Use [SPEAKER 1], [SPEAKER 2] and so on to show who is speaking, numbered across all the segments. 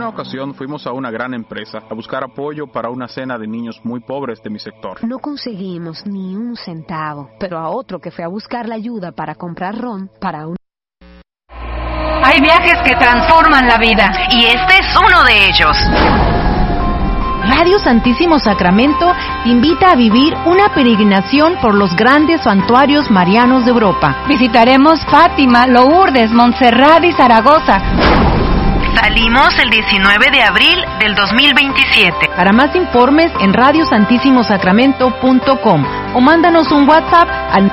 [SPEAKER 1] una ocasión fuimos a una gran empresa a buscar apoyo para una cena de niños muy pobres de mi sector.
[SPEAKER 2] No conseguimos ni un centavo, pero a otro que fue a buscar la ayuda para comprar ron para un...
[SPEAKER 3] Hay viajes que transforman la vida, y este es uno de ellos.
[SPEAKER 4] Radio Santísimo Sacramento te invita a vivir una peregrinación por los grandes santuarios marianos de Europa.
[SPEAKER 5] Visitaremos Fátima, Lourdes, Montserrat y Zaragoza.
[SPEAKER 3] Salimos el 19 de abril del 2027.
[SPEAKER 4] Para más informes en radiosantissimosacramento.com o mándanos un WhatsApp al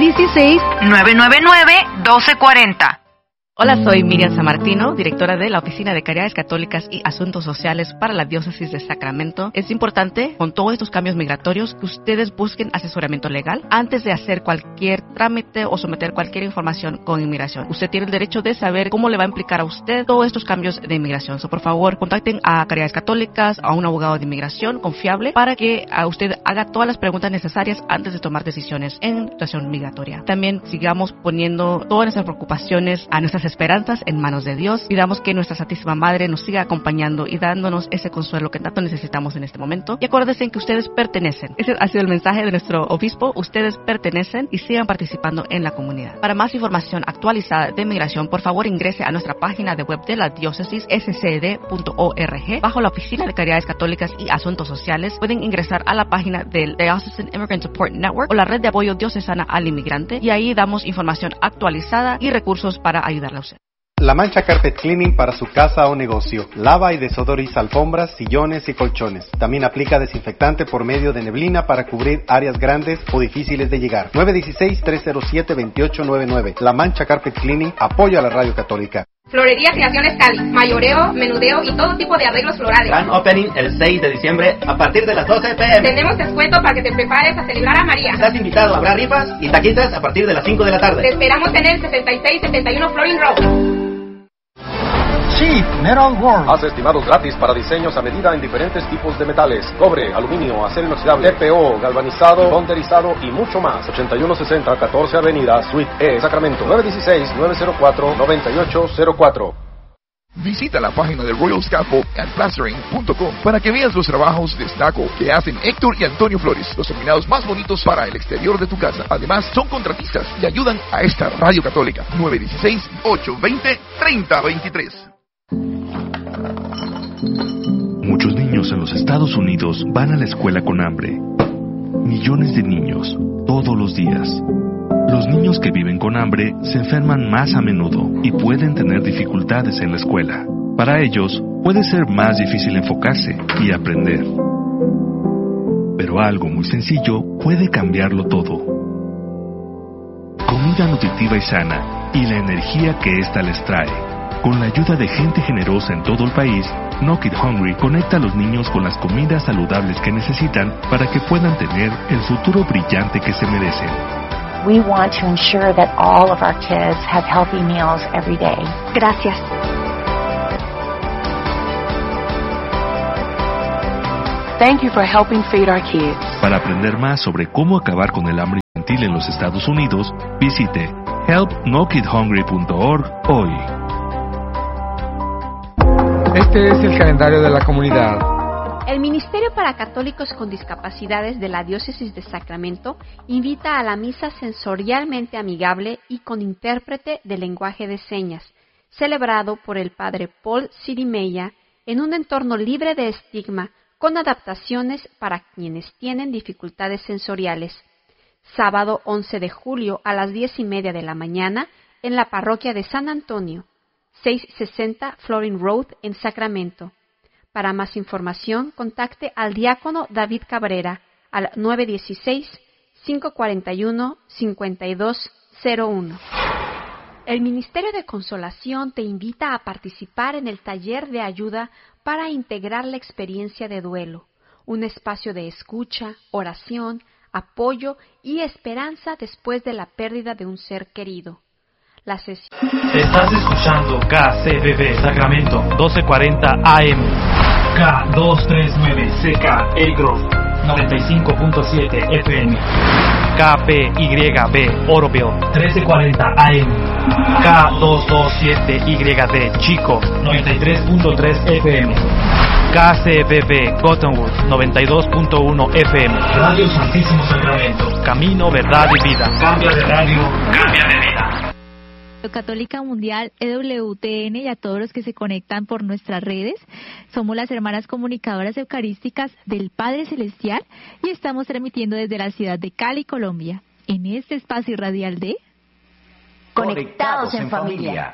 [SPEAKER 4] 916-999-1240.
[SPEAKER 6] Hola, soy Miriam Sammartino, directora de la Oficina de Caridades Católicas y Asuntos Sociales para la Diócesis de Sacramento. Es importante, con todos estos cambios migratorios, que ustedes busquen asesoramiento legal antes de hacer cualquier trámite o someter cualquier información con inmigración. Usted tiene el derecho de saber cómo le va a implicar a usted todos estos cambios de inmigración. Por favor, contacten a Caridades Católicas, a un abogado de inmigración confiable, para que a usted haga todas las preguntas necesarias antes de tomar decisiones en situación migratoria. También sigamos poniendo todas nuestras preocupaciones, a nuestras esperanzas en manos de Dios. Pidamos que nuestra Santísima Madre nos siga acompañando y dándonos ese consuelo que tanto necesitamos en este momento. Y acuérdense que ustedes pertenecen. Ese ha sido el mensaje de nuestro obispo. Ustedes pertenecen y sigan participando en la comunidad. Para más información actualizada de migración, por favor ingrese a nuestra página de web de la diócesis, scd.org. Bajo la Oficina de Caridades Católicas y Asuntos Sociales, pueden ingresar a la página del Diocesan Immigrant Support Network o la red de apoyo diocesana al inmigrante, y ahí damos información actualizada y recursos para ayudarle a usted.
[SPEAKER 7] La Mancha Carpet Cleaning para su casa o negocio. Lava y desodoriza alfombras, sillones y colchones. También aplica desinfectante por medio de neblina para cubrir áreas grandes o difíciles de llegar. 916-307-2899. La Mancha Carpet Cleaning apoya a la Radio Católica.
[SPEAKER 8] Florería Creaciones Cali, mayoreo, menudeo y todo tipo de arreglos florales.
[SPEAKER 9] Gran opening el 6 de diciembre a partir de las 12 p.m.
[SPEAKER 8] Tenemos descuento para que te prepares a celebrar a María.
[SPEAKER 9] Estás invitado, habrá rifas y taquitas a partir de las 5 de la tarde.
[SPEAKER 8] Te esperamos en el 6671 Florin Road.
[SPEAKER 10] Sí, Metal World.
[SPEAKER 11] Haz estimados gratis para diseños a medida en diferentes tipos de metales: cobre, aluminio, acero inoxidable, TPO, galvanizado, tonderizado y mucho más. 8160 14 Avenida, Suite E, Sacramento. 916-904-9804.
[SPEAKER 12] Visita la página de Royal Scaffold and Plastering.com para que veas los trabajos de estuco que hacen Héctor y Antonio Flores, los terminados más bonitos para el exterior de tu casa. Además, son contratistas y ayudan a esta radio católica. 916-820-3023.
[SPEAKER 13] Muchos niños en los Estados Unidos van a la escuela con hambre. Millones de niños, todos los días. Los niños que viven con hambre se enferman más a menudo y pueden tener dificultades en la escuela. Para ellos, puede ser más difícil enfocarse y aprender. Pero algo muy sencillo puede cambiarlo todo. Comida nutritiva y sana y la energía que ésta les trae. Con la ayuda de gente generosa en todo el país, No Kid Hungry conecta a los niños con las comidas saludables que necesitan para que puedan tener el futuro brillante que se merecen.
[SPEAKER 14] We want to ensure that all of our kids have healthy meals every day.
[SPEAKER 5] Gracias.
[SPEAKER 14] Thank you for helping feed our kids.
[SPEAKER 13] Para aprender más sobre cómo acabar con el hambre infantil en los Estados Unidos, visite helpnokidhungry.org hoy.
[SPEAKER 10] Este es el calendario de la comunidad.
[SPEAKER 15] El Ministerio para Católicos con Discapacidades de la Diócesis de Sacramento invita a la misa sensorialmente amigable y con intérprete de lenguaje de señas, celebrado por el Padre Paul Sirimeya en un entorno libre de estigma, con adaptaciones para quienes tienen dificultades sensoriales. Sábado 11 de julio a las 10:30 de la mañana en la parroquia de San Antonio, 660 Florin Road en Sacramento. Para más información, contacte al diácono David Cabrera al 916-541-5201. El Ministerio de Consolación te invita a participar en el taller de ayuda para integrar la experiencia de duelo, un espacio de escucha, oración, apoyo y esperanza después de la pérdida de un ser querido. La sesión.
[SPEAKER 16] Estás escuchando KCBB Sacramento 1240 AM, K239 CK El Grove 95.7 FM, KPYB Oroville 1340 AM, K227YD Chico 93.3 FM, KCBB Cottonwood 92.1 FM, Radio Santísimo Sacramento, Camino, Verdad y Vida. Cambia de radio, cambia de vida.
[SPEAKER 17] Católica Mundial, EWTN y a todos los que se conectan por nuestras redes. Somos las hermanas comunicadoras eucarísticas del Padre Celestial y estamos transmitiendo desde la ciudad de Cali, Colombia, en este espacio radial de
[SPEAKER 18] Conectados en Familia.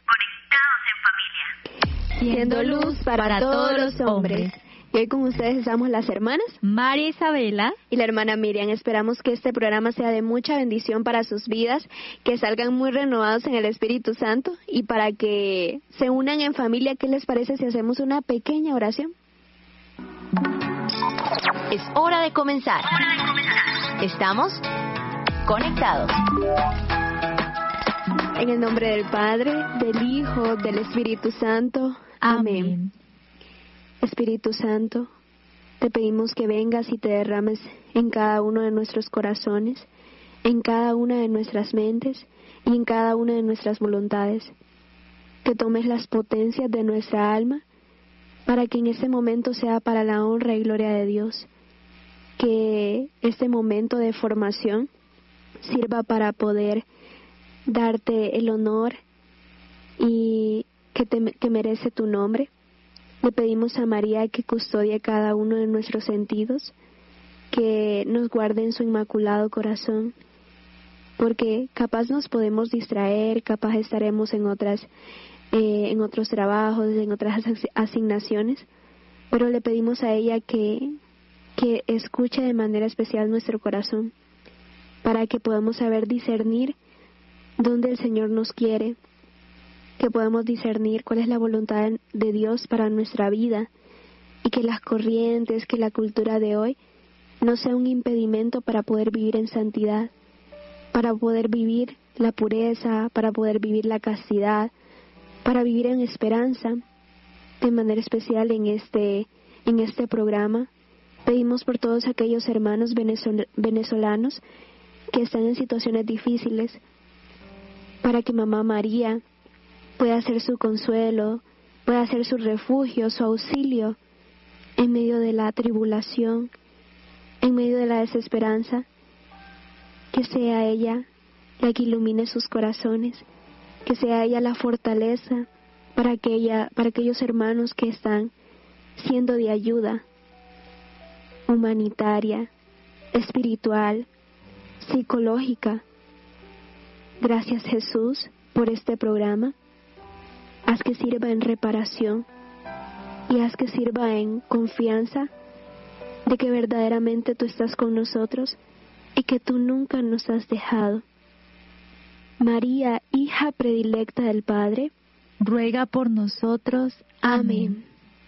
[SPEAKER 19] Siendo luz para todos los hombres. Y hoy con ustedes estamos las hermanas
[SPEAKER 17] María Isabela
[SPEAKER 19] y la hermana Miriam. Esperamos que este programa sea de mucha bendición para sus vidas, que salgan muy renovados en el Espíritu Santo y para que se unan en familia. ¿Qué les parece si hacemos una pequeña oración?
[SPEAKER 18] Es hora de comenzar. Estamos conectados.
[SPEAKER 19] En el nombre del Padre, del Hijo, del Espíritu Santo. Amén. Espíritu Santo, te pedimos que vengas y te derrames en cada uno de nuestros corazones, en cada una de nuestras mentes y en cada una de nuestras voluntades. Que tomes las potencias de nuestra alma para que en este momento sea para la honra y gloria de Dios. Que este momento de formación sirva para poder darte el honor y que merece tu nombre. Le pedimos a María que custodie cada uno de nuestros sentidos, que nos guarde en su inmaculado corazón, porque capaz nos podemos distraer, capaz estaremos en otros trabajos, en otras asignaciones, pero le pedimos a ella que escuche de manera especial nuestro corazón, para que podamos saber discernir dónde el Señor nos quiere, que podamos discernir cuál es la voluntad de Dios para nuestra vida y que las corrientes, que la cultura de hoy no sea un impedimento para poder vivir en santidad, para poder vivir la pureza, para poder vivir la castidad, para vivir en esperanza. De manera especial en este programa pedimos por todos aquellos hermanos venezolanos que están en situaciones difíciles, para que Mamá María pueda ser su consuelo, pueda ser su refugio, su auxilio en medio de la tribulación, en medio de la desesperanza. Que sea ella la que ilumine sus corazones, que sea ella la fortaleza para aquellos hermanos que están siendo de ayuda humanitaria, espiritual, psicológica. Gracias, Jesús, por este programa. Haz que sirva en reparación y haz que sirva en confianza de que verdaderamente tú estás con nosotros y que tú nunca nos has dejado. María, hija predilecta del Padre,
[SPEAKER 17] ruega por nosotros. Amén.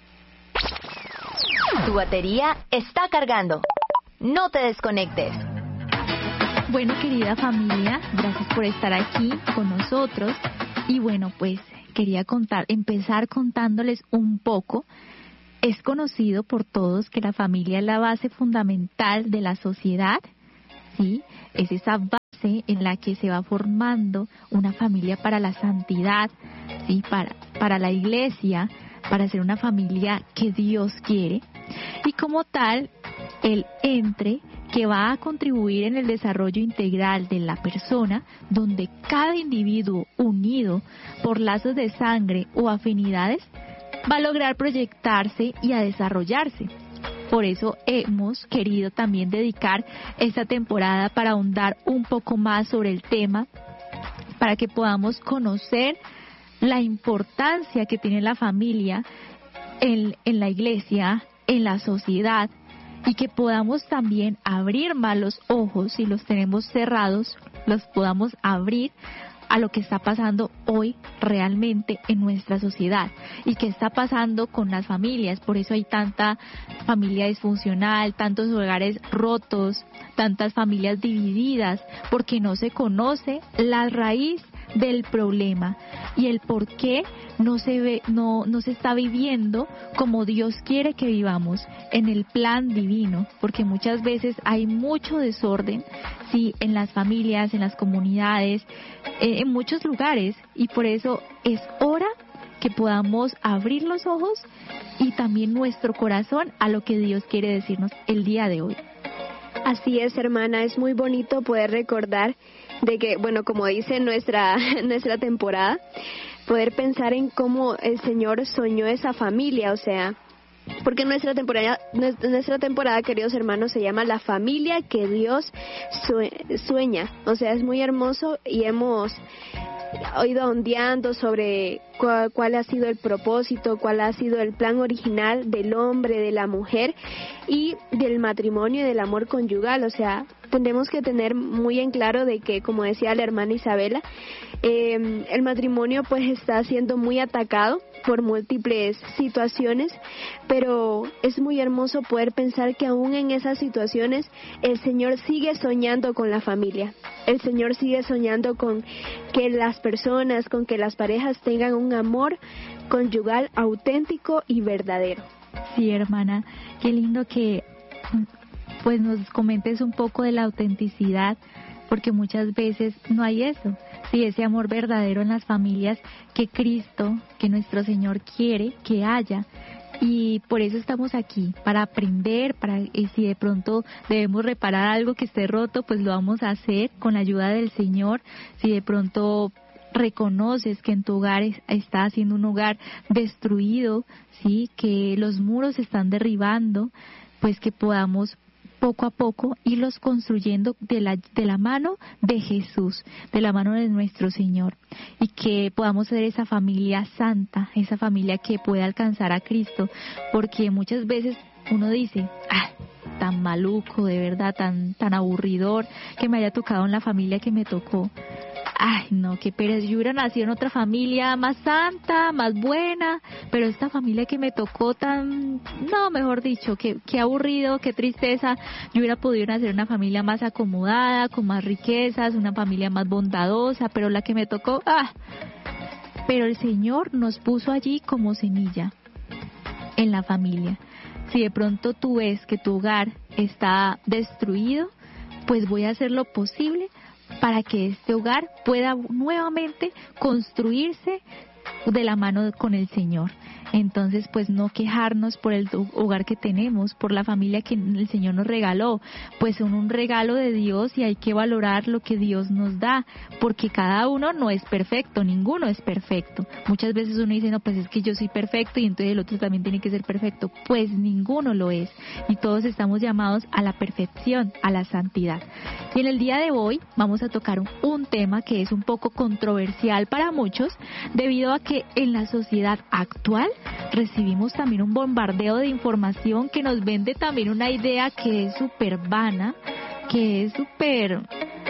[SPEAKER 18] Tu batería está cargando. No te desconectes.
[SPEAKER 17] Bueno, querida familia, gracias por estar aquí con nosotros. Y bueno, pues quería empezar contándoles un poco. Es conocido por todos que la familia es la base fundamental de la sociedad, ¿sí? Es esa base en la que se va formando una familia para la santidad, ¿sí? Para la iglesia, para ser una familia que Dios quiere. Y como tal, el ente que va a contribuir en el desarrollo integral de la persona, donde cada individuo unido por lazos de sangre o afinidades va a lograr proyectarse y a desarrollarse. Por eso hemos querido también dedicar esta temporada para ahondar un poco más sobre el tema, para que podamos conocer la importancia que tiene la familia en la iglesia, en la sociedad, y que podamos también abrir más los ojos, si los tenemos cerrados, los podamos abrir a lo que está pasando hoy realmente en nuestra sociedad y qué está pasando con las familias. Por eso hay tanta familia disfuncional, tantos hogares rotos, tantas familias divididas, porque no se conoce la raíz del problema y el por qué no se está viviendo como Dios quiere que vivamos, en el plan divino, porque muchas veces hay mucho desorden, sí, en las familias, en las comunidades, en muchos lugares, y por eso es hora que podamos abrir los ojos y también nuestro corazón a lo que Dios quiere decirnos el día de hoy.
[SPEAKER 19] Así es, hermana, es muy bonito poder recordar de que, bueno, como dice nuestra temporada, poder pensar en cómo el Señor soñó esa familia, o sea, porque nuestra temporada, queridos hermanos, se llama La familia que Dios sueña. O sea, es muy hermoso y hemos ido ondeando sobre cuál ha sido el propósito, cuál ha sido el plan original del hombre, de la mujer y del matrimonio y del amor conyugal. O sea, tenemos que tener muy en claro de que, como decía la hermana Isabela, el matrimonio pues está siendo muy atacado por múltiples situaciones, pero es muy hermoso poder pensar que aún en esas situaciones el Señor sigue soñando con la familia. El Señor sigue soñando con que las personas, con que las parejas tengan un amor conyugal auténtico y verdadero.
[SPEAKER 17] Sí, hermana, qué lindo que pues nos comentes un poco de la autenticidad, porque muchas veces no hay eso, sí, ese amor verdadero en las familias que Cristo, que nuestro Señor quiere que haya. Y por eso estamos aquí, para aprender, y si de pronto debemos reparar algo que esté roto, pues lo vamos a hacer con la ayuda del Señor. Si de pronto reconoces que en tu hogar está siendo un hogar destruido, sí, que los muros se están derribando, pues que podamos poco a poco irlos construyendo de la mano de Jesús, de la mano de nuestro Señor, y que podamos ser esa familia santa, esa familia que puede alcanzar a Cristo, porque muchas veces uno dice, tan maluco, de verdad, tan aburridor que me haya tocado en la familia que me tocó. Ay, no, qué pereza, yo hubiera nacido en otra familia más santa, más buena, pero esta familia que me tocó no, mejor dicho, qué aburrido, qué tristeza. Yo hubiera podido nacer en una familia más acomodada, con más riquezas, una familia más bondadosa, pero la que me tocó, pero el Señor nos puso allí como semilla en la familia. Si de pronto tú ves que tu hogar está destruido, pues voy a hacer lo posible para que este hogar pueda nuevamente construirse de la mano con el Señor. Entonces, pues no quejarnos por el hogar que tenemos, por la familia que el Señor nos regaló, pues son un regalo de Dios y hay que valorar lo que Dios nos da, porque cada uno no es perfecto, ninguno es perfecto. Muchas veces uno dice, no, pues es que yo soy perfecto y entonces el otro también tiene que ser perfecto. Pues ninguno lo es y todos estamos llamados a la perfección, a la santidad. Y en el día de hoy vamos a tocar un tema que es un poco controversial para muchos, debido a que en la sociedad actual recibimos también un bombardeo de información que nos vende también una idea que es súper vana, que es súper,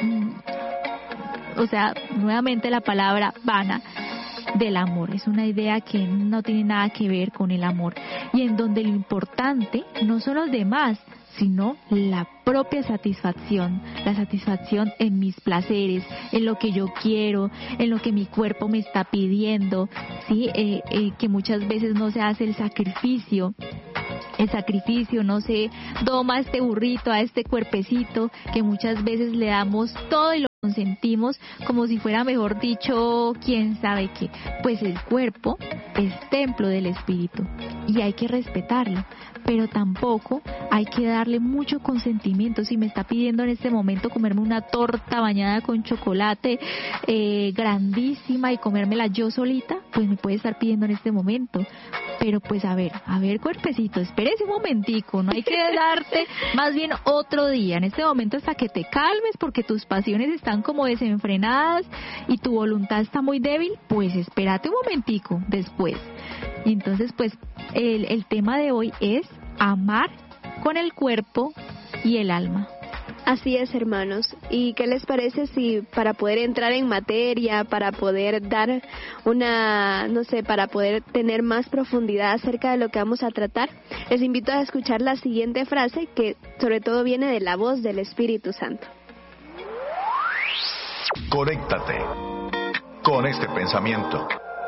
[SPEAKER 17] o sea, nuevamente la palabra vana del amor. Es una idea que no tiene nada que ver con el amor y en donde lo importante no son los demás, sino la propia satisfacción, la satisfacción en mis placeres, en lo que yo quiero, en lo que mi cuerpo me está pidiendo, ¿sí? Que muchas veces no se hace el sacrificio, no se doma a este burrito, a este cuerpecito, que muchas veces le damos todo y lo consentimos como si fuera, mejor dicho, quién sabe qué. Pues el cuerpo es templo del Espíritu y hay que respetarlo, pero tampoco hay que darle mucho consentimiento. Si me está pidiendo en este momento comerme una torta bañada con chocolate grandísima y comérmela yo solita, pues me puede estar pidiendo en este momento. Pero pues a ver, cuerpecito, espérese un momentico, no hay que darte más bien otro día, en este momento hasta que te calmes, porque tus pasiones están como desenfrenadas y tu voluntad está muy débil, pues espérate un momentico después. Y entonces pues el tema de hoy es amar con el cuerpo y el alma.
[SPEAKER 19] Así es, hermanos. ¿Y qué les parece si para poder entrar en materia, para poder dar para poder tener más profundidad acerca de lo que vamos a tratar, les invito a escuchar la siguiente frase que sobre todo viene de la voz del Espíritu Santo.
[SPEAKER 13] Conéctate
[SPEAKER 20] con este pensamiento.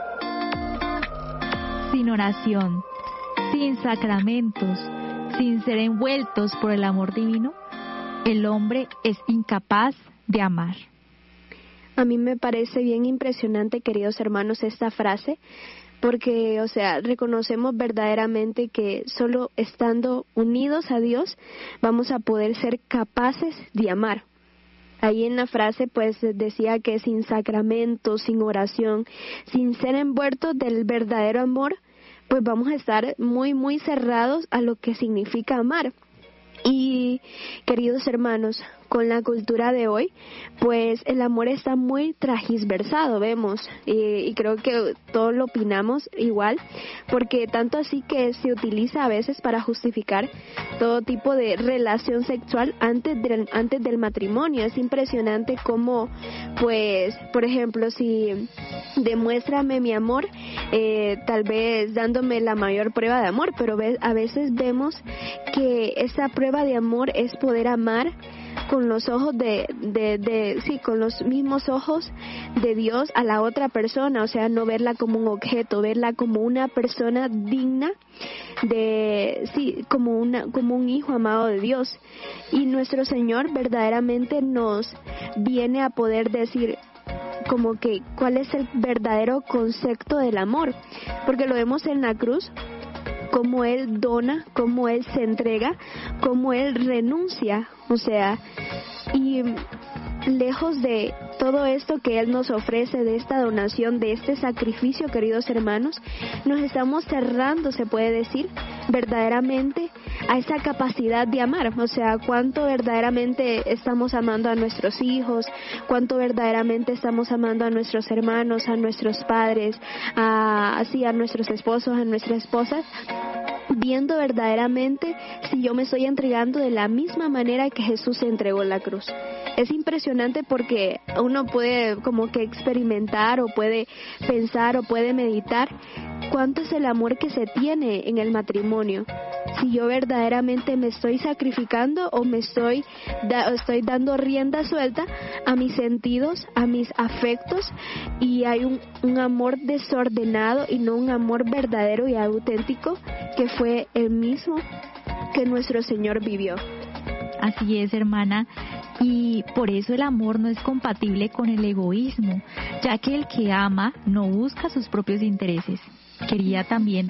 [SPEAKER 17] Sin oración, sin sacramentos, sin ser envueltos por el amor divino, el hombre es incapaz de amar.
[SPEAKER 19] A mí me parece bien impresionante, queridos hermanos, esta frase, porque, reconocemos verdaderamente que solo estando unidos a Dios vamos a poder ser capaces de amar. Ahí en la frase pues decía que sin sacramentos, sin oración, sin ser envueltos del verdadero amor, pues vamos a estar muy, muy cerrados a lo que significa amar. Y, queridos hermanos, con la cultura de hoy, pues el amor está muy transversado, vemos, y creo que todos lo opinamos igual, porque tanto así que se utiliza a veces para justificar todo tipo de relación sexual antes del matrimonio. Es impresionante cómo, pues, por ejemplo, si demuéstrame mi amor, tal vez dándome la mayor prueba de amor, pero a veces vemos que esa prueba de amor es poder amar con los ojos con los mismos ojos de Dios a la otra persona, no verla como un objeto, verla como una persona digna como un hijo amado de Dios. Y nuestro Señor verdaderamente nos viene a poder decir como que cuál es el verdadero concepto del amor, porque lo vemos en la cruz, cómo Él dona, cómo Él se entrega, cómo Él renuncia, y lejos de todo esto que Él nos ofrece, de esta donación, de este sacrificio, queridos hermanos, nos estamos cerrando, se puede decir, verdaderamente a esa capacidad de amar. Cuánto verdaderamente estamos amando a nuestros hijos, cuánto verdaderamente estamos amando a nuestros hermanos, a nuestros padres, a nuestros esposos, a nuestras esposas, viendo verdaderamente si yo me estoy entregando de la misma manera que Jesús se entregó en la cruz. Es impresionante porque uno puede como que experimentar o puede pensar o puede meditar cuánto es el amor que se tiene en el matrimonio. Si yo verdaderamente me estoy sacrificando o me estoy dando rienda suelta a mis sentidos, a mis afectos, y hay un amor desordenado y no un amor verdadero y auténtico que fue el mismo que nuestro Señor vivió.
[SPEAKER 17] Así es, hermana, y por eso el amor no es compatible con el egoísmo, ya que el que ama no busca sus propios intereses. Quería también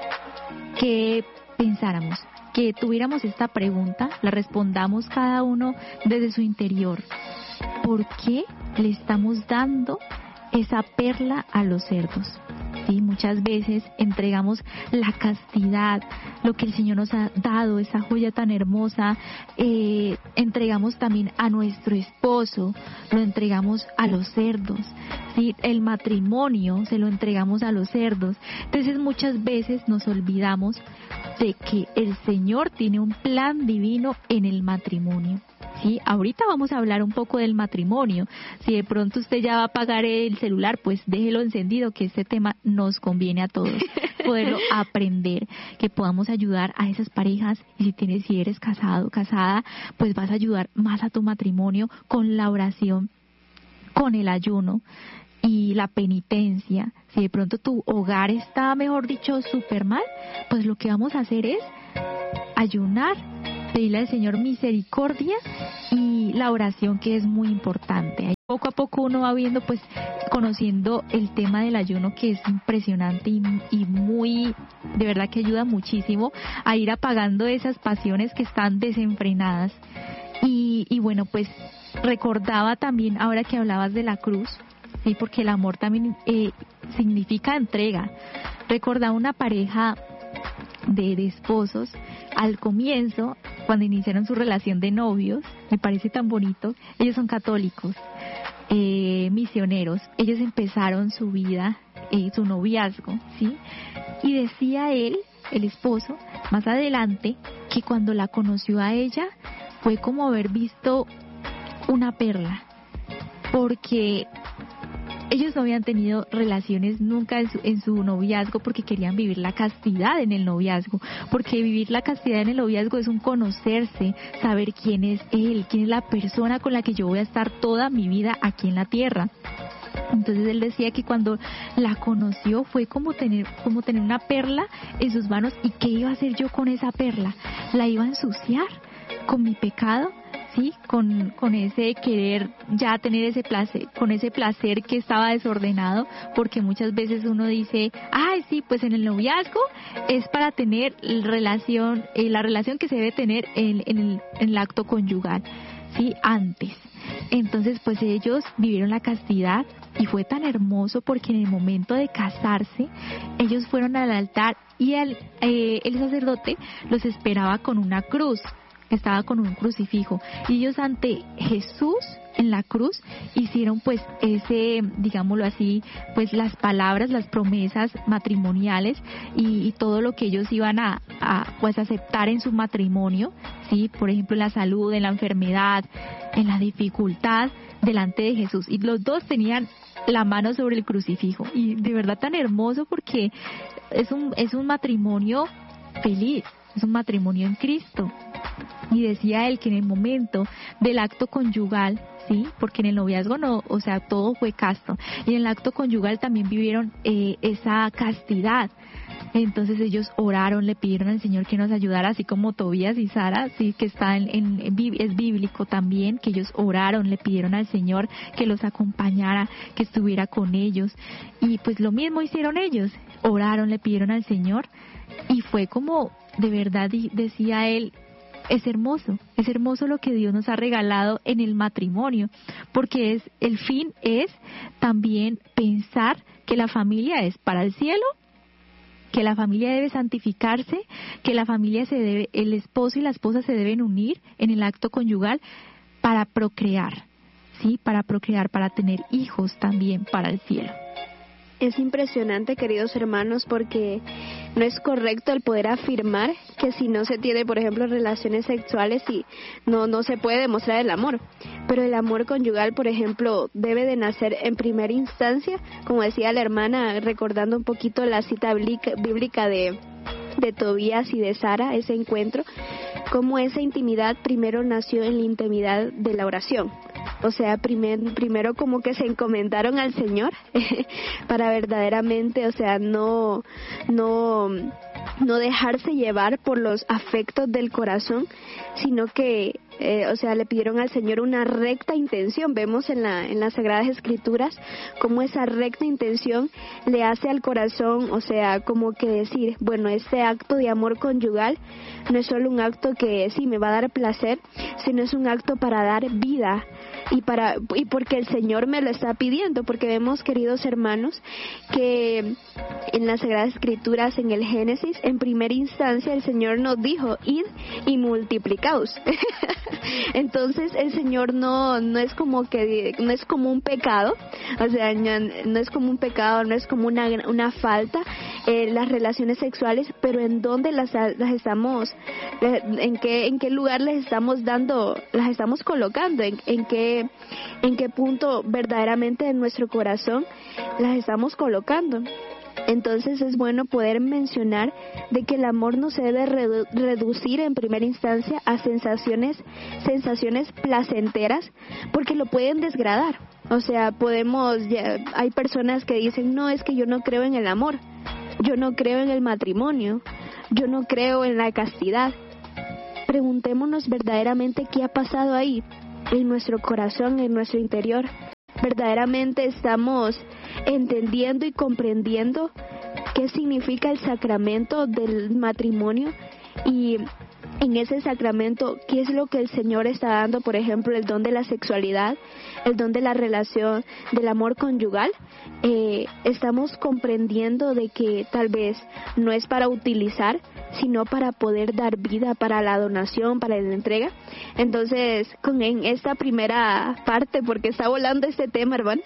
[SPEAKER 17] que pensáramos, que tuviéramos esta pregunta, la respondamos cada uno desde su interior. ¿Por qué le estamos dando esa perla a los cerdos? Sí, muchas veces entregamos la castidad, lo que el Señor nos ha dado, esa joya tan hermosa, entregamos también a nuestro esposo, lo entregamos a los cerdos, ¿sí? El matrimonio se lo entregamos a los cerdos. Entonces muchas veces nos olvidamos de que el Señor tiene un plan divino en el matrimonio. Sí, ahorita vamos a hablar un poco del matrimonio. Si de pronto usted ya va a apagar el celular, pues déjelo encendido, que este tema nos conviene a todos, poderlo aprender, que podamos ayudar a esas parejas. Y si eres casado, casada, pues vas a ayudar más a tu matrimonio con la oración, con el ayuno y la penitencia. Si de pronto tu hogar está, mejor dicho, súper mal, pues lo que vamos a hacer es ayunar, pedirle al Señor misericordia y la oración, que es muy importante. Ahí poco a poco uno va viendo, pues, conociendo el tema del ayuno, que es impresionante y muy, de verdad que ayuda muchísimo a ir apagando esas pasiones que están desenfrenadas. Y bueno, pues recordaba también, ahora que hablabas de la cruz, sí, porque el amor también significa entrega. Recordaba una pareja de esposos al comienzo, cuando iniciaron su relación de novios, me parece tan bonito. Ellos son católicos, misioneros. Ellos empezaron su vida, su noviazgo, ¿sí? Y decía él, el esposo, más adelante, que cuando la conoció a ella fue como haber visto una perla, porque ellos no habían tenido relaciones nunca en su noviazgo, porque querían vivir la castidad en el noviazgo, porque vivir la castidad en el noviazgo es un conocerse, saber quién es él, quién es la persona con la que yo voy a estar toda mi vida aquí en la tierra. Entonces él decía que cuando la conoció fue como tener una perla en sus manos. ¿Y qué iba a hacer yo con esa perla? ¿La iba a ensuciar con mi pecado? Sí, con ese querer ya tener ese placer, con ese placer que estaba desordenado, porque muchas veces uno dice, ay, sí, pues en el noviazgo es para tener la relación que se debe tener en el acto conyugal, sí, antes. Entonces, pues ellos vivieron la castidad y fue tan hermoso porque en el momento de casarse, ellos fueron al altar y el sacerdote los esperaba con una cruz. Estaba con un crucifijo y ellos ante Jesús en la cruz hicieron pues digámoslo así, pues las palabras, las promesas matrimoniales y todo lo que ellos iban a pues aceptar en su matrimonio, sí, por ejemplo en la salud, en la enfermedad, en la dificultad delante de Jesús, y los dos tenían la mano sobre el crucifijo, y de verdad tan hermoso porque es un matrimonio feliz, es un matrimonio en Cristo. Y decía él que en el momento del acto conyugal, sí, porque en el noviazgo no, o sea, todo fue casto, y en el acto conyugal también vivieron esa castidad. Entonces ellos oraron, le pidieron al Señor que nos ayudara, así como Tobías y Sara, sí, que está es bíblico también, que ellos oraron, le pidieron al Señor que los acompañara, que estuviera con ellos, y pues lo mismo hicieron ellos, oraron, le pidieron al Señor, y fue como, de verdad, decía él, es hermoso lo que Dios nos ha regalado en el matrimonio, porque el fin es también pensar que la familia es para el cielo, que la familia debe santificarse, que la familia el esposo y la esposa se deben unir en el acto conyugal para procrear, sí, para tener hijos también para el cielo.
[SPEAKER 19] Es impresionante, queridos hermanos, porque no es correcto el poder afirmar que si no se tiene, por ejemplo, relaciones sexuales, y no se puede demostrar el amor. Pero el amor conyugal, por ejemplo, debe de nacer en primera instancia, como decía la hermana, recordando un poquito la cita bíblica de Tobías y de Sara, ese encuentro, como esa intimidad primero nació en la intimidad de la oración. O sea, primero como que se encomendaron al Señor para verdaderamente, o sea, no dejarse llevar por los afectos del corazón, sino que, o sea, le pidieron al Señor una recta intención. Vemos en las Sagradas Escrituras cómo esa recta intención le hace al corazón, o sea, como que decir, bueno, este acto de amor conyugal no es solo un acto que sí me va a dar placer, sino es un acto para dar vida, y porque el Señor me lo está pidiendo, porque vemos, queridos hermanos, que en las Sagradas Escrituras, en el Génesis, en primera instancia el Señor nos dijo, id y multiplicaos. Entonces el Señor no es como un pecado, o sea, no es como un pecado, no es como una falta las relaciones sexuales, pero en dónde las estamos, en qué lugar las estamos colocando, en qué punto verdaderamente en nuestro corazón las estamos colocando. Entonces es bueno poder mencionar de que el amor no se debe reducir en primera instancia a sensaciones placenteras, porque lo pueden desgradar. O sea, hay personas que dicen, no, es que yo no creo en el amor, yo no creo en el matrimonio, yo no creo en la castidad. Preguntémonos verdaderamente qué ha pasado ahí, en nuestro corazón, en nuestro interior. Verdaderamente estamos entendiendo y comprendiendo qué significa el sacramento del matrimonio, y en ese sacramento qué es lo que el Señor está dando, por ejemplo, el don de la sexualidad, el don de la relación, del amor conyugal. Estamos comprendiendo de que tal vez no es para utilizar, sino para poder dar vida, para la donación, para la entrega. Entonces, en esta primera parte, porque está volando este tema, hermano,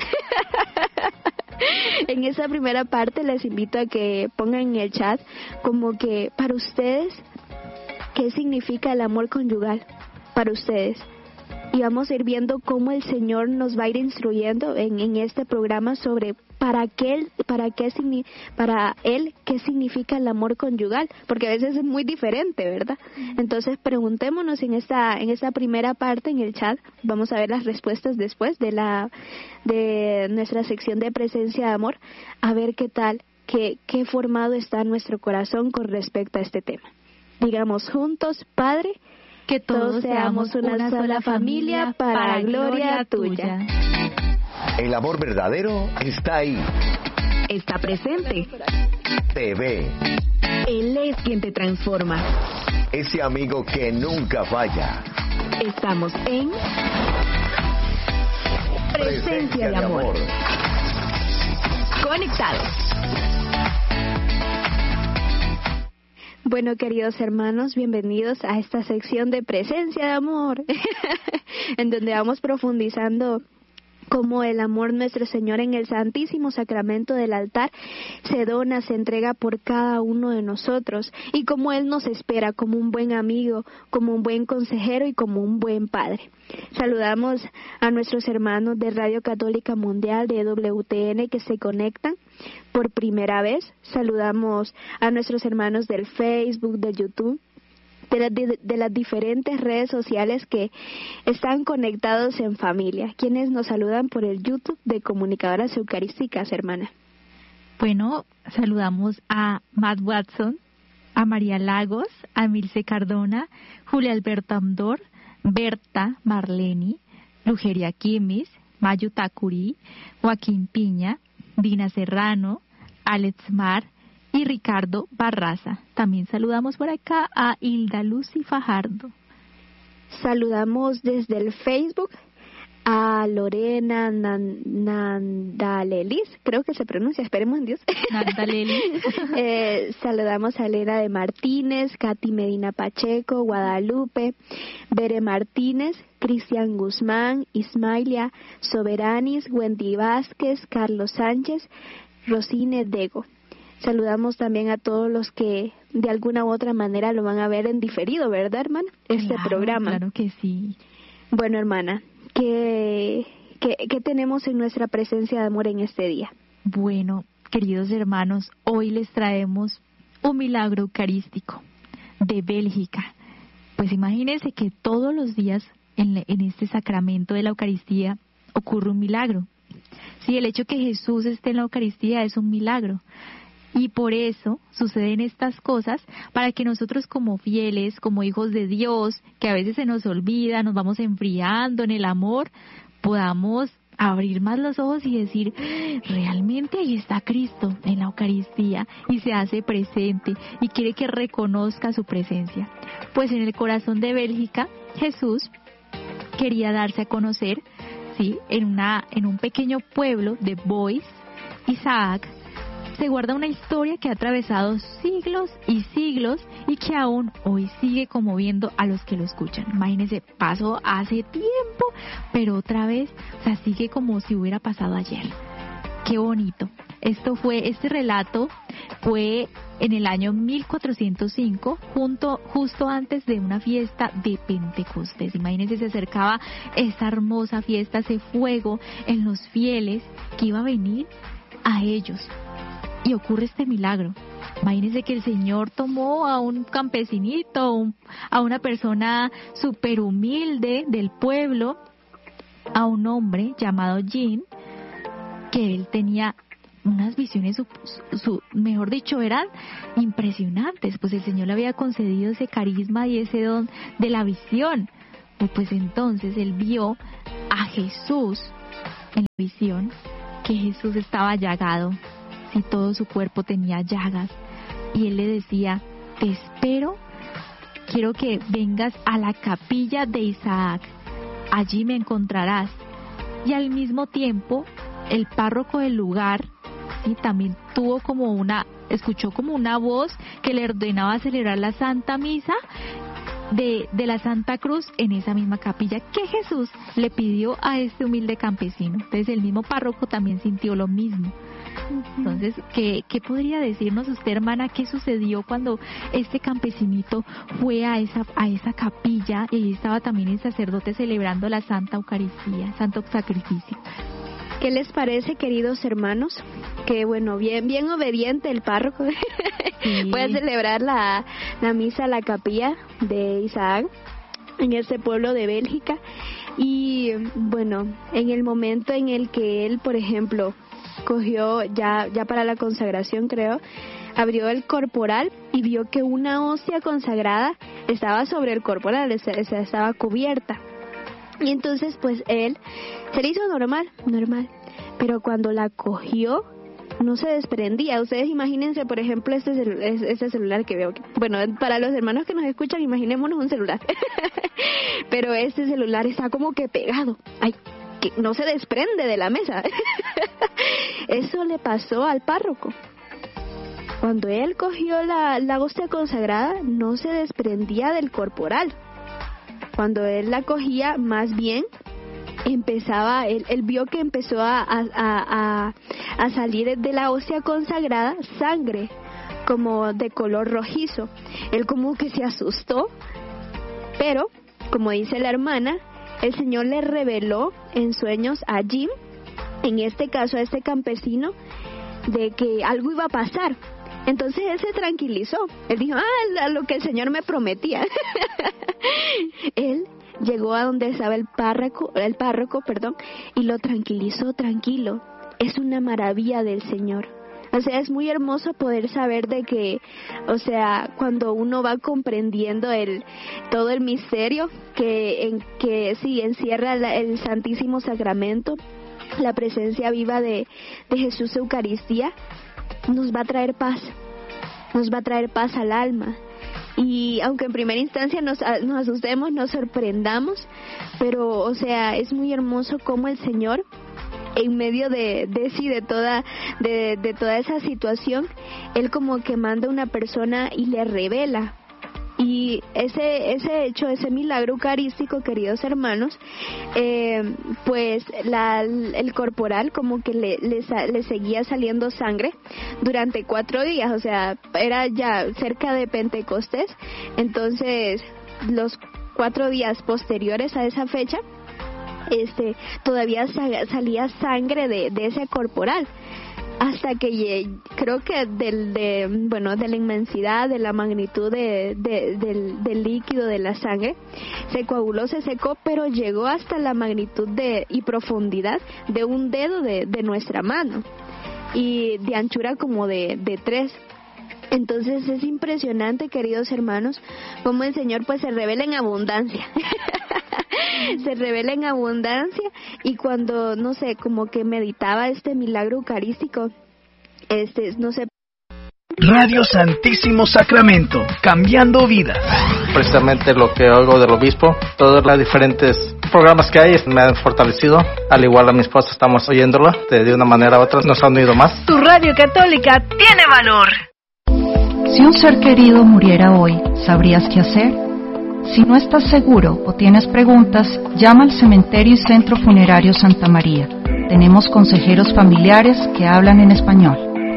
[SPEAKER 19] en esa primera parte les invito a que pongan en el chat como que para ustedes, ¿qué significa el amor conyugal para ustedes? Y vamos a ir viendo cómo el Señor nos va a ir instruyendo en este programa sobre para él qué significa el amor conyugal, porque a veces es muy diferente, ¿verdad? Entonces preguntémonos en esta primera parte en el chat. Vamos a ver las respuestas después de nuestra sección de presencia de amor, a ver qué tal, qué formado está nuestro corazón con respecto a este tema. Digamos juntos: Padre,
[SPEAKER 17] que todos seamos una sola familia para gloria tuya.
[SPEAKER 20] El amor verdadero está ahí.
[SPEAKER 18] Está presente.
[SPEAKER 20] Te ve.
[SPEAKER 18] Él es quien te transforma.
[SPEAKER 20] Ese amigo que nunca falla.
[SPEAKER 18] Estamos en Presencia de Amor. Conectados.
[SPEAKER 19] Bueno, queridos hermanos, bienvenidos a esta sección de Presencia de Amor, en donde vamos profundizando cómo el amor nuestro Señor en el Santísimo Sacramento del altar se dona, se entrega por cada uno de nosotros, y cómo Él nos espera como un buen amigo, como un buen consejero y como un buen padre. Saludamos a nuestros hermanos de Radio Católica Mundial, de WTN, que se conectan por primera vez. Saludamos a nuestros hermanos del Facebook, de YouTube, de las diferentes redes sociales que están conectados en familia. ¿Quiénes nos saludan por el YouTube de Comunicadoras Eucarísticas, hermana?
[SPEAKER 17] Bueno, saludamos a Matt Watson, a María Lagos, a Milce Cardona, Julia Alberto Amdor, Berta Marleni, Lugeria Quimis, Mayu Tacurí, Joaquín Piña, Dina Serrano, Alex Mar y Ricardo Barraza. También saludamos por acá a Hilda Lucy Fajardo.
[SPEAKER 19] Saludamos desde el Facebook a Lorena Nandalelis, creo que se pronuncia, esperemos en Dios.
[SPEAKER 17] Nandalelis.
[SPEAKER 19] Saludamos a Elena de Martínez, Katy Medina Pacheco, Guadalupe, Bere Martínez, Cristian Guzmán, Ismailia Soberanis, Wendy Vázquez, Carlos Sánchez, Rosine Dego. Saludamos también a todos los que de alguna u otra manera lo van a ver en diferido, ¿verdad, hermana? Programa.
[SPEAKER 17] Claro que sí.
[SPEAKER 19] Bueno, hermana, ¿qué tenemos en nuestra presencia de amor en este día?
[SPEAKER 17] Bueno, queridos hermanos, hoy les traemos un milagro eucarístico de Bélgica. Pues imagínense que todos los días en este sacramento de la Eucaristía ocurre un milagro. Sí, el hecho que Jesús esté en la Eucaristía es un milagro. Y por eso suceden estas cosas, para que nosotros como fieles, como hijos de Dios, que a veces se nos olvida, nos vamos enfriando en el amor, podamos abrir más los ojos y decir, realmente ahí está Cristo en la Eucaristía y se hace presente y quiere que reconozca su presencia. Pues en el corazón de Bélgica, Jesús quería darse a conocer, sí, en un pequeño pueblo de Bois, Isaac, se guarda una historia que ha atravesado siglos y siglos y que aún hoy sigue conmoviendo a los que lo escuchan. Imagínense, pasó hace tiempo, pero otra vez, o sea, sigue como si hubiera pasado ayer. Qué bonito. Este relato fue en el año 1405, justo antes de una fiesta de Pentecostés. Imagínense, se acercaba esa hermosa fiesta, ese fuego en los fieles que iba a venir a ellos. Y ocurre este milagro. Imagínense que el Señor tomó a un campesinito, a una persona súper humilde del pueblo, a un hombre llamado Jean, que él tenía unas visiones, mejor dicho, eran impresionantes. Pues el Señor le había concedido ese carisma y ese don de la visión. Y pues entonces él vio a Jesús en la visión, que Jesús estaba llagado. Si todo su cuerpo tenía llagas, y él le decía, te espero, quiero que vengas a la capilla de Isaac, allí me encontrarás. Y al mismo tiempo, el párroco del lugar, sí, también escuchó como una voz que le ordenaba celebrar la Santa Misa de la Santa Cruz en esa misma capilla que Jesús le pidió a este humilde campesino. Entonces el mismo párroco también sintió lo mismo. Entonces, ¿qué podría decirnos usted, hermana? ¿Qué sucedió cuando este campesinito fue a esa capilla y ahí estaba también el sacerdote celebrando la Santa Eucaristía, Santo Sacrificio?
[SPEAKER 19] ¿Qué les parece, queridos hermanos? Que bueno, bien obediente el párroco. Sí. Puede celebrar la misa a la capilla de Isaac en ese pueblo de Bélgica. Y bueno, en el momento en el que él, por ejemplo, cogió ya para la consagración, creo, abrió el corporal y vio que una hostia consagrada estaba sobre el corporal, estaba cubierta. Y entonces pues él se le hizo normal, pero cuando la cogió no se desprendía. Ustedes imagínense, por ejemplo, este celular que veo. Bueno, para los hermanos que nos escuchan, imaginémonos un celular. Pero este celular está como que pegado. Ay, que no se desprende de la mesa. Eso le pasó al párroco. Cuando él cogió la hostia consagrada, no se desprendía del corporal. Cuando él la cogía, más bien empezaba, él vio que empezó a salir de la hostia consagrada sangre, como de color rojizo. Él como que se asustó, pero, como dice la hermana, el Señor le reveló en sueños a Jim, en este caso a este campesino, de que algo iba a pasar. Entonces él se tranquilizó. Él dijo, lo que el Señor me prometía. Él llegó a donde estaba el párroco, y lo tranquilizó. Tranquilo, es una maravilla del Señor. O sea, es muy hermoso poder saber de que, o sea, cuando uno va comprendiendo todo el misterio que sí encierra el Santísimo Sacramento, la presencia viva de Jesús Eucaristía, nos va a traer paz al alma. Y aunque en primera instancia nos asustemos, nos sorprendamos, pero, o sea, es muy hermoso cómo el Señor, en medio de toda esa situación, Él como que manda una persona y le revela. Y ese hecho, ese milagro eucarístico, queridos hermanos, pues el corporal como que le seguía saliendo sangre durante 4 días, o sea, era ya cerca de Pentecostés. Entonces los 4 días posteriores a esa fecha, todavía salía sangre de ese corporal, hasta que creo que de la inmensidad, de la magnitud del líquido de la sangre, se coaguló, se secó, pero llegó hasta la magnitud y profundidad de un dedo de nuestra mano, y de anchura como de 3. Entonces es impresionante, queridos hermanos, cómo el Señor pues se revela en abundancia. Se revela en abundancia. Y cuando, no sé, como que meditaba este milagro eucarístico, no sé.
[SPEAKER 21] Radio Santísimo Sacramento, cambiando vidas.
[SPEAKER 22] Precisamente lo que oigo del obispo, todos los diferentes programas que hay me han fortalecido. Al igual a mi esposa estamos oyéndolo de una manera u otra, nos han unido más.
[SPEAKER 3] Tu radio católica tiene valor.
[SPEAKER 4] Si un ser querido muriera hoy, ¿sabrías qué hacer? Si no estás seguro o tienes preguntas, llama al Cementerio y Centro Funerario Santa María. Tenemos consejeros familiares que hablan en español.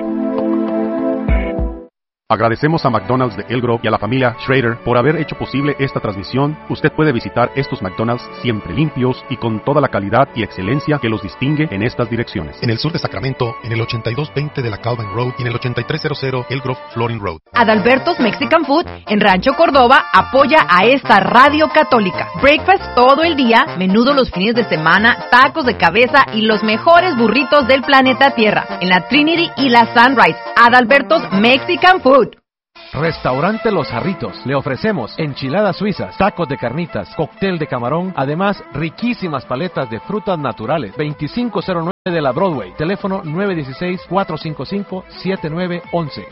[SPEAKER 11] Agradecemos a McDonald's de Elk Grove y a la familia Schrader por haber hecho posible esta transmisión. Usted puede visitar estos McDonald's siempre limpios y con toda la calidad y excelencia que los distingue en estas direcciones.
[SPEAKER 23] En el sur de Sacramento, en el 8220 de la Calvin Road y en el 8300 Elk Grove Flooring Road.
[SPEAKER 4] Adalberto's Mexican Food en Rancho Córdoba apoya a esta radio católica. Breakfast todo el día, menudo los fines de semana, tacos de cabeza y los mejores burritos del planeta Tierra. En la Trinity y la Sunrise, Adalberto's Mexican Food.
[SPEAKER 24] Restaurante Los Jarritos. Le ofrecemos enchiladas suizas, tacos de carnitas, cóctel de camarón, además riquísimas paletas de frutas naturales. 2509 de la Broadway. Teléfono 916-455-7911.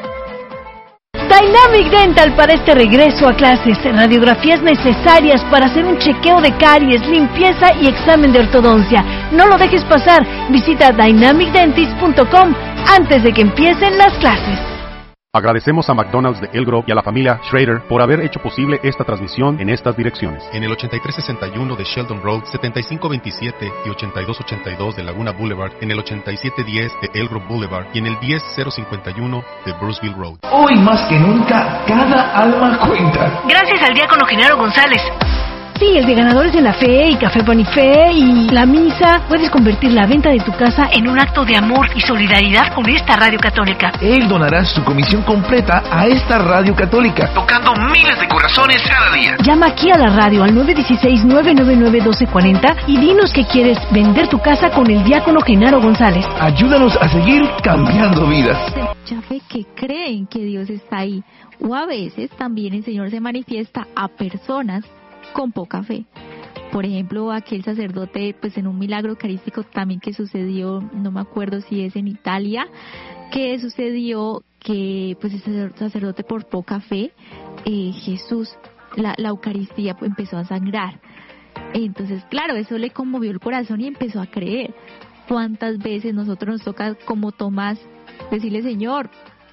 [SPEAKER 5] Dynamic Dental para este regreso a clases. Radiografías necesarias para hacer un chequeo de caries, limpieza y examen de ortodoncia. No lo dejes pasar. Visita dynamicdentist.com antes de que empiecen las clases.
[SPEAKER 11] Agradecemos a McDonald's de Elk Grove y a la familia Schrader por haber hecho posible esta transmisión en estas direcciones.
[SPEAKER 23] En el 8361 de Sheldon Road, 7527 y 8282 de Laguna Boulevard, en el 8710 de Elk Grove Boulevard y en el 10051 de Bruceville Road.
[SPEAKER 21] Hoy más que nunca, cada alma cuenta.
[SPEAKER 3] Gracias al diácono Genaro González.
[SPEAKER 5] Sí, el de Ganadores de la Fe y Café Panifé y la misa. Puedes convertir la venta de tu casa en un acto de amor y solidaridad con esta radio católica.
[SPEAKER 21] Él donará su comisión completa a esta radio católica, tocando miles de corazones cada día.
[SPEAKER 5] Llama aquí a la radio al 916-999-1240 y dinos que quieres vender tu casa con el diácono Genaro González.
[SPEAKER 21] Ayúdanos a seguir cambiando vidas.
[SPEAKER 17] Mucha fe que creen que Dios está ahí, o a veces también el Señor se manifiesta a personas con poca fe. Por ejemplo, aquel sacerdote, pues en un milagro eucarístico también que sucedió, no me acuerdo si es en Italia, que sucedió que pues el sacerdote por poca fe, Jesús, la Eucaristía empezó a sangrar. Entonces, claro, eso le conmovió el corazón y empezó a creer. ¿Cuántas veces nosotros nos toca, como Tomás, decirle, Señor,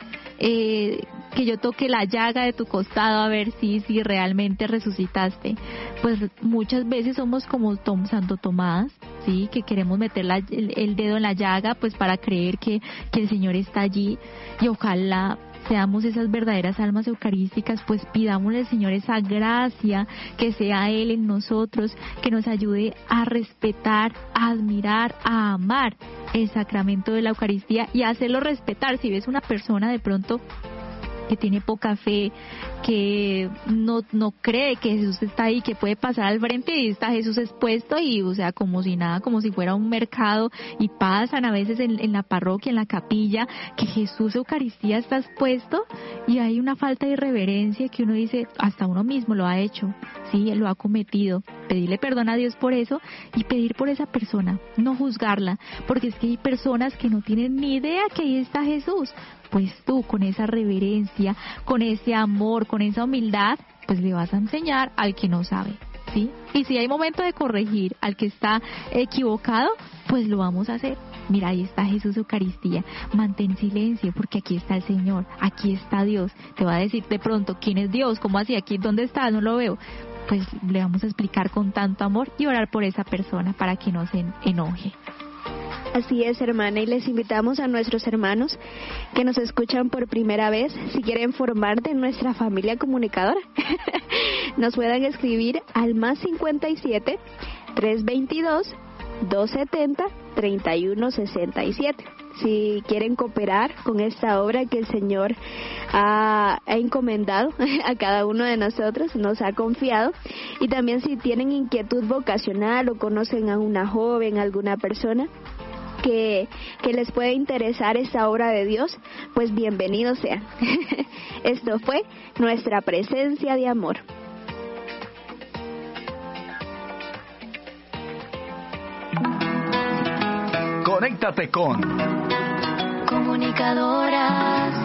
[SPEAKER 17] que yo toque la llaga de tu costado a ver si realmente resucitaste? Pues muchas veces somos como Santo Tomás, sí, que queremos meter el dedo en la llaga pues para creer que el Señor está allí, y ojalá seamos esas verdaderas almas eucarísticas, pues pidámosle al Señor esa gracia, que sea Él en nosotros, que nos ayude a respetar, a admirar, a amar el sacramento de la Eucaristía y a hacerlo respetar. Si ves una persona de pronto que tiene poca fe, que no cree que Jesús está ahí, que puede pasar al frente y está Jesús expuesto y, o sea, como si nada, como si fuera un mercado, y pasan a veces en la parroquia, en la capilla, que Jesús Eucaristía está expuesto, y hay una falta de reverencia que uno dice, hasta uno mismo lo ha hecho, sí, lo ha cometido. Pedirle perdón a Dios por eso y pedir por esa persona, no juzgarla, porque es que hay personas que no tienen ni idea que ahí está Jesús. Pues tú, con esa reverencia, con ese amor, con esa humildad, pues le vas a enseñar al que no sabe, ¿sí? Y si hay momento de corregir al que está equivocado, pues lo vamos a hacer. Mira, ahí está Jesús Eucaristía. Mantén silencio, porque aquí está el Señor, aquí está Dios. Te va a decir de pronto, ¿quién es Dios? ¿Cómo así? ¿Aquí dónde está? No lo veo. Pues le vamos a explicar con tanto amor y orar por esa persona para que no se enoje.
[SPEAKER 19] Así es, hermana, y les invitamos a nuestros hermanos que nos escuchan por primera vez, si quieren formar de nuestra familia comunicadora, nos puedan escribir al más 57 322 270 3167. Si quieren cooperar con esta obra que el Señor ha encomendado a cada uno de nosotros, nos ha confiado, y también si tienen inquietud vocacional o conocen a una joven, alguna persona que les puede interesar esta obra de Dios, pues bienvenidos sean. Esto fue nuestra presencia de amor.
[SPEAKER 21] Conéctate con
[SPEAKER 17] Comunicadoras.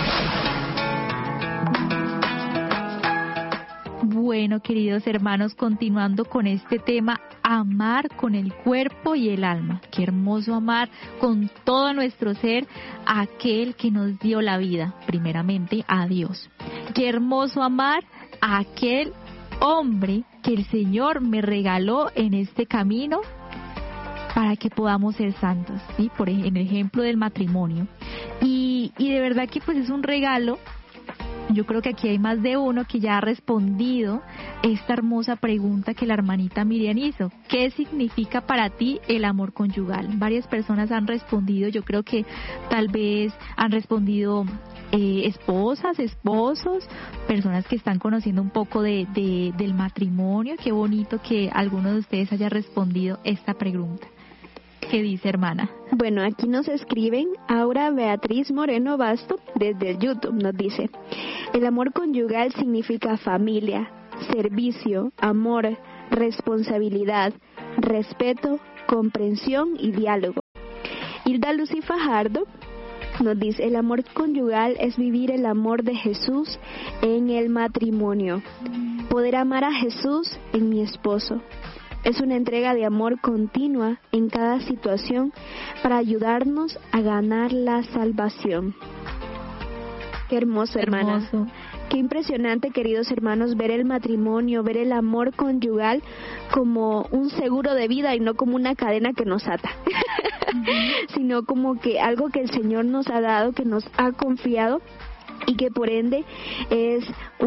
[SPEAKER 17] Bueno, queridos hermanos, continuando con este tema, amar con el cuerpo y el alma. Qué hermoso amar con todo nuestro ser a aquel que nos dio la vida, primeramente a Dios. Qué hermoso amar a aquel hombre que el Señor me regaló en este camino para que podamos ser santos, ¿sí? Por el ejemplo del matrimonio. Y de verdad que pues es un regalo. Yo creo que aquí hay más de uno que ya ha respondido esta hermosa pregunta que la hermanita Miriam hizo. ¿Qué significa para ti el amor conyugal? Varias personas han respondido, yo creo que tal vez han respondido esposas, esposos, personas que están conociendo un poco del matrimonio. Qué bonito que alguno de ustedes haya respondido esta pregunta. ¿Qué dice, hermana?
[SPEAKER 19] Bueno, aquí nos escriben Aura Beatriz Moreno Basto desde YouTube. Nos dice: el amor conyugal significa familia, servicio, amor, responsabilidad, respeto, comprensión y diálogo. Hilda Lucy Fajardo nos dice: el amor conyugal es vivir el amor de Jesús en el matrimonio, poder amar a Jesús en mi esposo. Es una entrega de amor continua en cada situación para ayudarnos a ganar la salvación. Qué hermoso, hermana. Hermoso. Qué impresionante, queridos hermanos, ver el matrimonio, ver el amor conyugal como un seguro de vida y no como una cadena que nos ata, sino como que algo que el Señor nos ha dado, que nos ha confiado, y que por ende es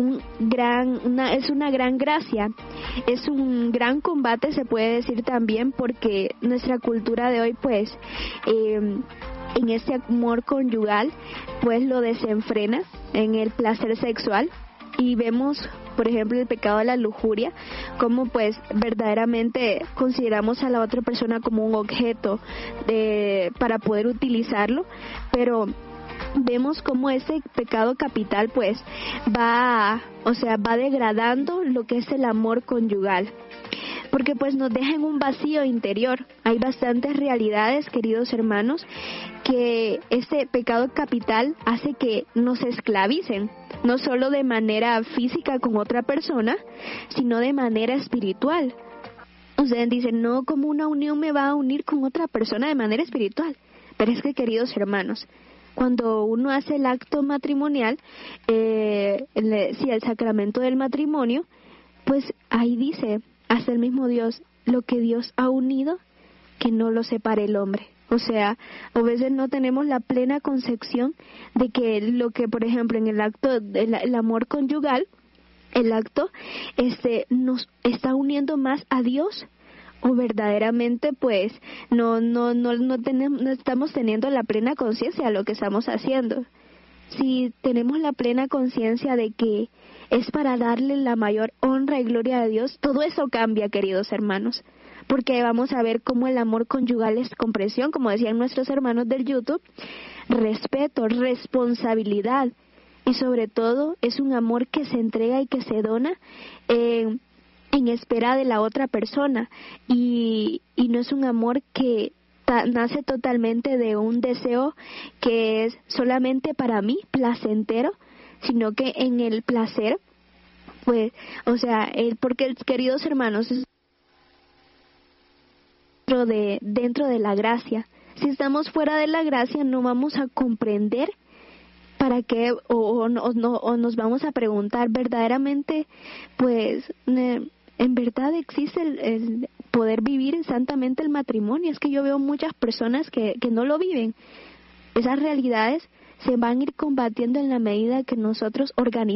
[SPEAKER 19] una gran gracia, es un gran combate, se puede decir también, porque nuestra cultura de hoy pues en este amor conyugal pues lo desenfrena en el placer sexual, y vemos por ejemplo el pecado de la lujuria, como pues verdaderamente consideramos a la otra persona como un objeto para poder utilizarlo, pero vemos cómo ese pecado capital pues va degradando lo que es el amor conyugal, porque pues nos deja en un vacío interior. Hay bastantes realidades, queridos hermanos, que este pecado capital hace que nos esclavicen, no solo de manera física con otra persona, sino de manera espiritual. Ustedes dicen, no, ¿cómo una unión me va a unir con otra persona de manera espiritual? Pero es que, queridos hermanos, cuando uno hace el acto matrimonial, el sacramento del matrimonio, pues ahí dice, hasta el mismo Dios, lo que Dios ha unido, que no lo separe el hombre. O sea, a veces no tenemos la plena concepción de que lo que, por ejemplo, en el acto, el amor conyugal, el acto nos está uniendo más a Dios, o verdaderamente pues no estamos teniendo la plena conciencia de lo que estamos haciendo. Si tenemos la plena conciencia de que es para darle la mayor honra y gloria a Dios, todo eso cambia, queridos hermanos, porque vamos a ver cómo el amor conyugal es comprensión, como decían nuestros hermanos del YouTube, respeto, responsabilidad, y sobre todo es un amor que se entrega y que se dona en espera de la otra persona, y no es un amor que nace totalmente de un deseo que es solamente para mí, placentero, sino que en el placer, pues, o sea, porque, queridos hermanos, dentro de la gracia. Si estamos fuera de la gracia, no vamos a comprender para qué, o nos vamos a preguntar verdaderamente, pues, en verdad existe el poder vivir santamente el matrimonio. Es que yo veo muchas personas que no lo viven. Esas realidades se van a ir combatiendo en la medida que nosotros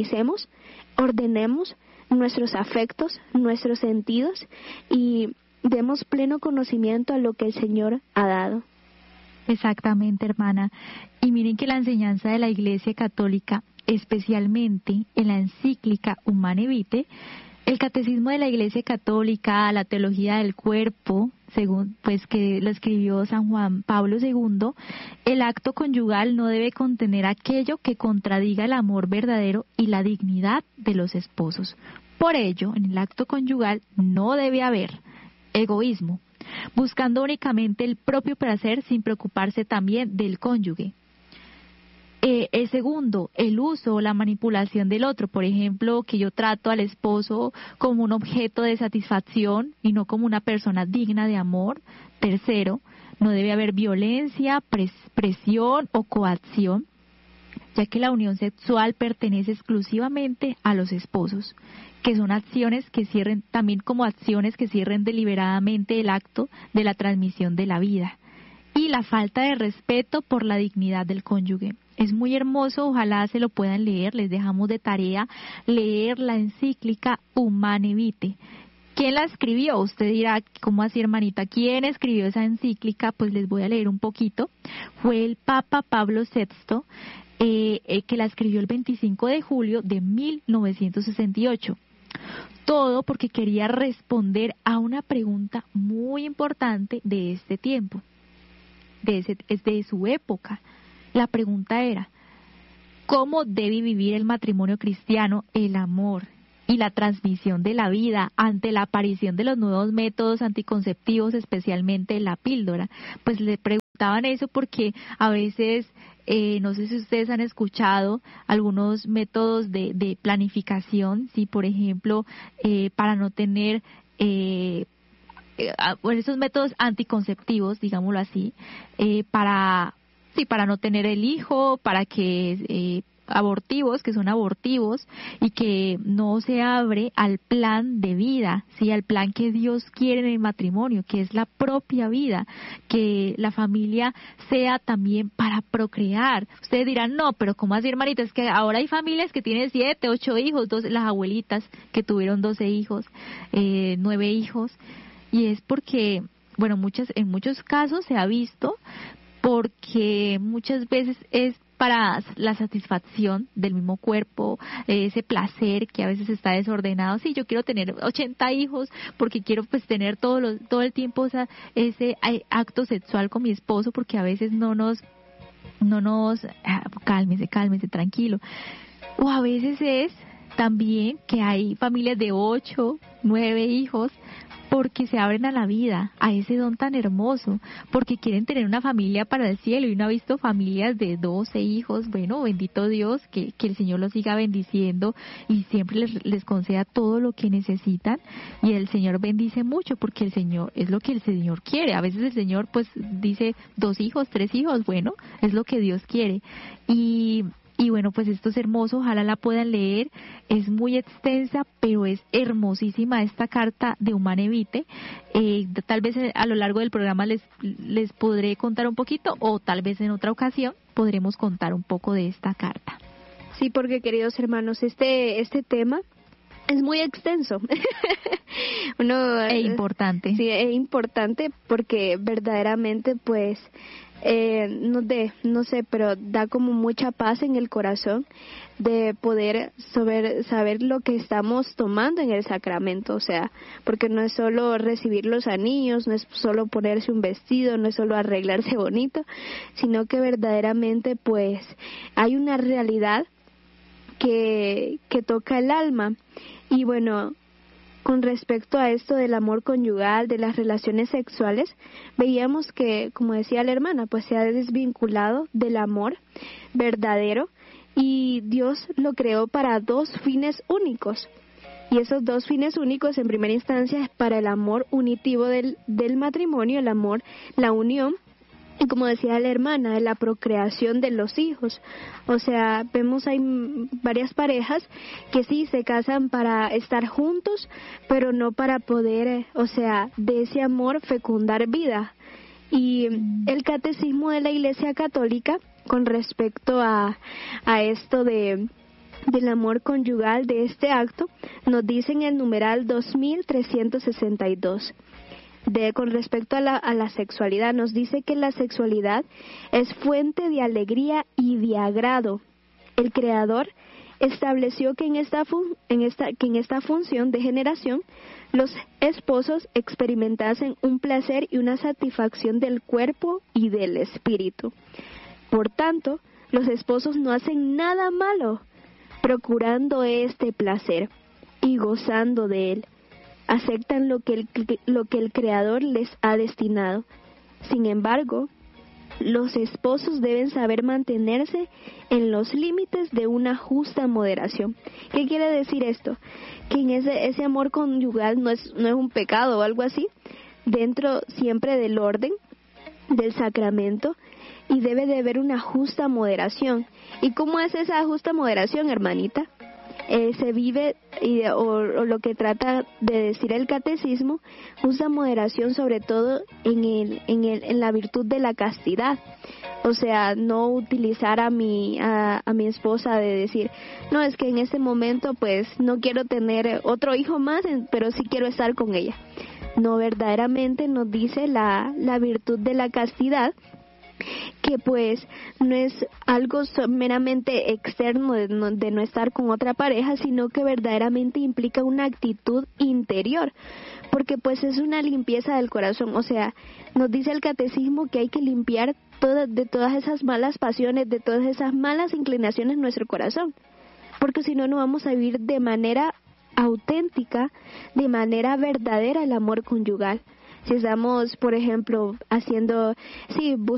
[SPEAKER 19] ordenemos nuestros afectos, nuestros sentidos, y demos pleno conocimiento a lo que el Señor ha dado.
[SPEAKER 17] Exactamente, hermana. Y miren que la enseñanza de la Iglesia Católica, especialmente en la encíclica Humane Vitae, el catecismo de la Iglesia Católica, la teología del cuerpo, según pues que lo escribió San Juan Pablo II, el acto conyugal no debe contener aquello que contradiga el amor verdadero y la dignidad de los esposos. Por ello, en el acto conyugal no debe haber egoísmo, buscando únicamente el propio placer sin preocuparse también del cónyuge. El segundo, el uso o la manipulación del otro, por ejemplo, que yo trato al esposo como un objeto de satisfacción y no como una persona digna de amor. Tercero, no debe haber violencia, presión o coacción, ya que la unión sexual pertenece exclusivamente a los esposos, que son acciones que cierren, también como acciones que cierren deliberadamente el acto de la transmisión de la vida. Y la falta de respeto por la dignidad del cónyuge. Es muy hermoso, ojalá se lo puedan leer, les dejamos de tarea leer la encíclica Humane Vitae. ¿Quién la escribió? Usted dirá, ¿cómo así, hermanita? ¿Quién escribió esa encíclica? Pues les voy a leer un poquito. Fue el Papa Pablo VI, que la escribió el 25 de julio de 1968. Todo porque quería responder a una pregunta muy importante de este tiempo, de su época. La pregunta era, ¿cómo debe vivir el matrimonio cristiano el amor y la transmisión de la vida ante la aparición de los nuevos métodos anticonceptivos, especialmente la píldora? Pues le preguntaban eso porque a veces, no sé si ustedes han escuchado algunos métodos de planificación, si por ejemplo, para no tener esos métodos anticonceptivos, digámoslo así, para no tener el hijo, para que abortivos, que son abortivos y que no se abre al plan de vida, ¿sí? Al plan que Dios quiere en el matrimonio, que es la propia vida, que la familia sea también para procrear. Ustedes dirán, no, pero ¿cómo así, hermanita? Es que ahora hay familias que tienen 7, 8 hijos, las abuelitas que tuvieron 12 hijos, 9 hijos, y es porque, bueno, en muchos casos se ha visto porque muchas veces es para la satisfacción del mismo cuerpo, ese placer que a veces está desordenado. Sí, yo quiero tener 80 hijos porque quiero pues tener todo el tiempo ese acto sexual con mi esposo, porque a veces no nos cálmese, tranquilo. O a veces es también que hay familias de 8, 9 hijos porque se abren a la vida, a ese don tan hermoso, porque quieren tener una familia para el cielo, y uno ha visto familias de 12 hijos. Bueno, bendito Dios, que el Señor los siga bendiciendo y siempre les conceda todo lo que necesitan, y el Señor bendice mucho, porque el Señor es lo que el Señor quiere. A veces el Señor pues dice 2 hijos, 3 hijos, bueno, es lo que Dios quiere. Y bueno, pues esto es hermoso, ojalá la puedan leer, es muy extensa, pero es hermosísima esta carta de Humanae Vitae. Tal vez a lo largo del programa les podré contar un poquito, o tal vez en otra ocasión podremos contar un poco de esta carta.
[SPEAKER 19] Sí, porque queridos hermanos, este tema es muy extenso.
[SPEAKER 17] Importante.
[SPEAKER 19] Sí, es importante porque verdaderamente pues no sé, pero da como mucha paz en el corazón de poder saber lo que estamos tomando en el sacramento. O sea, porque no es solo recibir los anillos, no es solo ponerse un vestido, no es solo arreglarse bonito, sino que verdaderamente pues hay una realidad que toca el alma. Y bueno, con respecto a esto del amor conyugal, de las relaciones sexuales, veíamos que, como decía la hermana, pues se ha desvinculado del amor verdadero, y Dios lo creó para 2 fines únicos. Y esos 2 fines únicos, en primera instancia, es para el amor unitivo del matrimonio, el amor, la unión, y como decía la hermana, la procreación de los hijos. O sea, vemos hay varias parejas que sí se casan para estar juntos, pero no para poder, o sea, de ese amor fecundar vida. Y el catecismo de la Iglesia Católica, con respecto a esto del amor conyugal, de este acto, nos dice en el numeral 2362. Con respecto a la sexualidad, nos dice que la sexualidad es fuente de alegría y de agrado. El Creador estableció que en esta función de generación los esposos experimentasen un placer y una satisfacción del cuerpo y del espíritu. Por tanto, los esposos no hacen nada malo, procurando este placer y gozando de él. Aceptan lo que el Creador les ha destinado. Sin embargo, los esposos deben saber mantenerse en los límites de una justa moderación. ¿Qué quiere decir esto? Que en ese amor conyugal no es un pecado o algo así, dentro siempre del orden del sacramento, y debe de haber una justa moderación. ¿Y cómo es esa justa moderación, hermanita? Se vive, o lo que trata de decir el catecismo, usa moderación sobre todo en la virtud de la castidad. O sea, no utilizar a mi esposa de decir, no, es que en este momento pues no quiero tener otro hijo más, pero sí quiero estar con ella. No, verdaderamente nos dice la virtud de la castidad, que pues no es algo meramente externo de no estar con otra pareja, sino que verdaderamente implica una actitud interior, porque pues es una limpieza del corazón. O sea, nos dice el catecismo que hay que limpiar de todas esas malas pasiones, de todas esas malas inclinaciones en nuestro corazón, porque si no, no vamos a vivir de manera auténtica, de manera verdadera el amor conyugal. Si estamos, por ejemplo,